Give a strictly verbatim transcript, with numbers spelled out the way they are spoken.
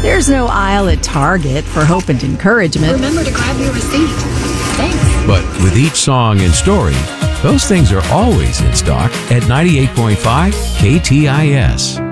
There's no aisle at Target for hope and encouragement. Remember to grab your receipt. Thanks. But with each song and story, those things are always in stock at ninety-eight point five K T I S.